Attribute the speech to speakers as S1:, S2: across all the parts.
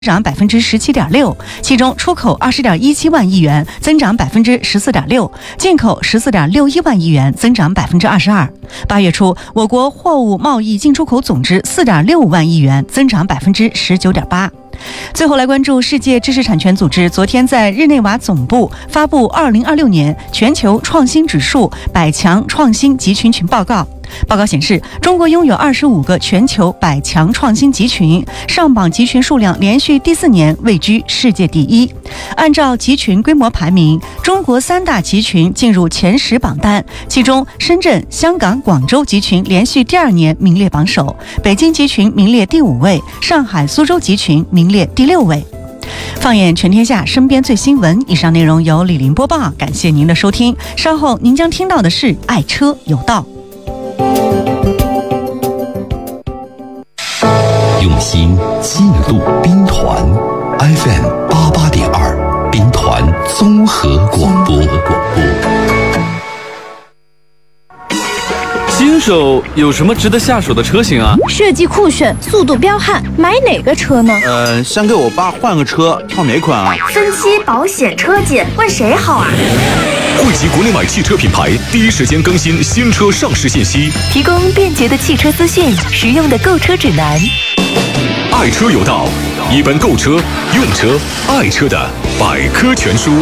S1: 涨17.6%，其中出口20.17万亿元，增长14.6%，进口14.61万亿元，增长22%。8月初，我国货物贸易进出口总值4.65万亿元，增长19.8%。最后来关注世界知识产权组织昨天在日内瓦总部发布2026年全球创新指数100强创新集群报告。报告显示，中国拥有25个全球100强创新集群，上榜集群数量连续第4年位居世界第一。按照集群规模排名，中国3大集群进入前10榜单，其中深圳、香港、广州集群连续第2年名列榜首，北京集群名列第5位，上海、苏州集群名列第6位。放眼全天下，身边最新闻。以上内容由李林播报，感谢您的收听。稍后您将听到的是爱车有道。
S2: 用心记录兵团 FM 88.2兵团综合广播。
S3: 新手有什么值得下手的车型啊？
S4: 设计酷炫，速度彪悍，买哪个车呢？
S3: 想给我爸换个车，挑哪款啊？
S4: 分期、保险、车检，问谁好啊？
S2: 汇集国内外汽车品牌，第一时间更新新车上市信息，
S5: 提供便捷的汽车资讯，实用的购车指南。
S2: 爱车有道，一本购车、用车、爱车的百科全书。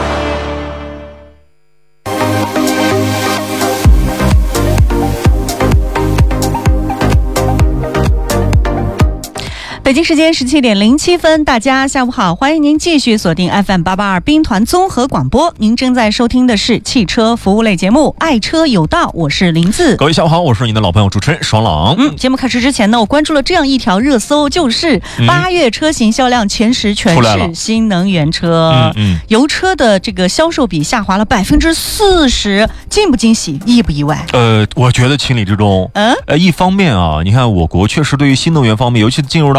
S1: 北京时间17点07分，大家下午好，欢迎您继续锁定 FM 882兵团综合广播。您正在收听的是汽车服务类节目《爱车有道》，我是林子。
S6: 各位下午好，我是您的老朋友主持人爽朗。
S1: 节目开始之前呢，我关注了这样一条热搜，就是8月车型销量前10全是新能源车，油车的这个销售比下滑了40%，惊不惊喜，意不意外？
S6: 我觉得情理之中。一方面啊，你看我国确实对于新能源方面，尤其进入到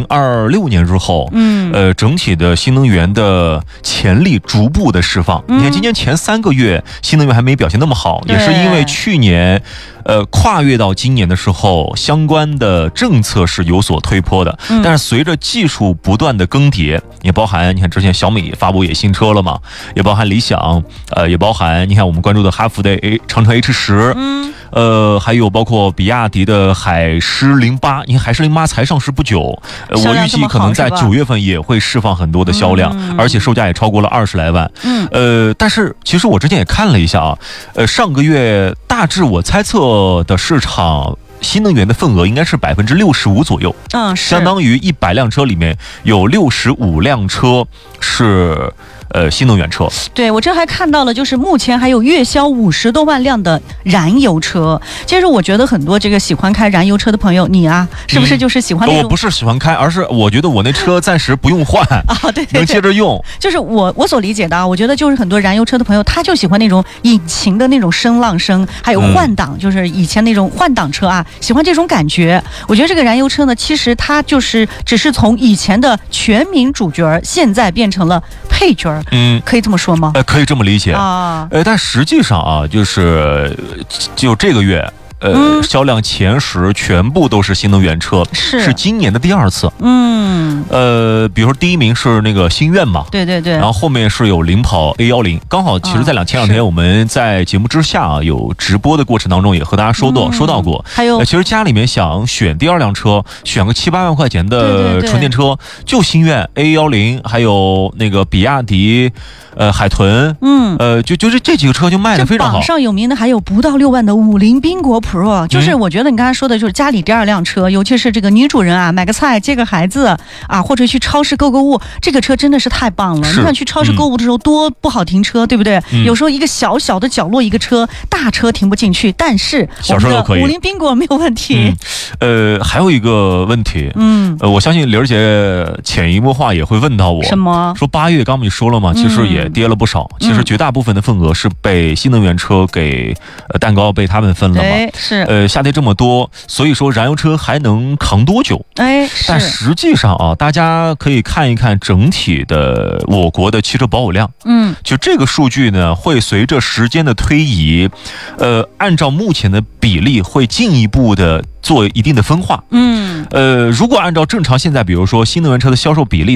S6: 2026年之后，整体的新能源的潜力逐步的释放。你看今年前3个月新能源还没表现那么好，也是因为去年跨越到今年的时候，相关的政策是有所推波的。但是随着技术不断的更迭，也包含你看之前小米发布也新车了嘛，也包含理想，也包含你看我们关注的哈弗的长城 H10，还有包括比亚迪的海狮08，你看海狮08才上市不久，我预计可能在9月份也会释放很多的销量，而且售价也超过了20来万。但是其实我之前也看了一下啊，上个月大致我猜测的市场新能源的份额应该是65%左右，相当于100辆车里面有65辆车是新能源车。对，我这还看到了，就是目前还有月销50多万辆的燃油车。其实我觉得很多这个喜欢开燃油车的朋友，你啊，是不是就是喜欢那种？我不是喜欢开，而是我觉得我那车暂时不用换啊，对，能接着用。就是我所理解的啊，我觉得就是很多燃油车的朋友，他就喜欢那种引擎的那种声浪声，还有换挡，就是以前那种换挡车啊，喜欢这种感觉。我觉得这个燃油车呢，其实它就是只是从以前的全民主角，现在变成了配角。可以这么说吗？可以这么理解啊。但实际上啊，就这个月。销量前10全部都是新能源车，是今年的第2次。比如说第1名是那个星愿嘛，对，然后后面是有领跑 A10， 刚好其实在前2天我们在节目之下啊有直播的过程当中也和大家说到过。还有其实家里面想选第2辆车，选个7-8万块钱的纯电车，就星愿 A10， 还有那个比亚迪海豚，就是这几个车就卖得非常好。榜上有名的还有不到6万的50宾国Pro， 就是我觉得你刚才说的就是家里第2辆车，尤其是这个女主人啊，买个菜接个孩子啊，或者去超市购物，这个车真的是太棒了。你看去超市购物的时候多不好停车，对不对？有时候一个小小的角落一个车，大车停不进去，但是小车都可以，50宾国没有问题。还有一个问题，我相信玲儿姐潜移默化也会问到我，什么？说8月刚刚你说了嘛，其实也跌了不少，其实绝大部分的份额是被新能源车给蛋糕被他们分了嘛。是下跌这么多，所以说燃油车还能扛多久？但实际上啊，大家可以看一看整体的我国的汽车保有量。就这个数据呢，会随着时间的推移，按照目前的比例会进一步的做一定的分化。如果按照正常现在比如说新能源车的销售比例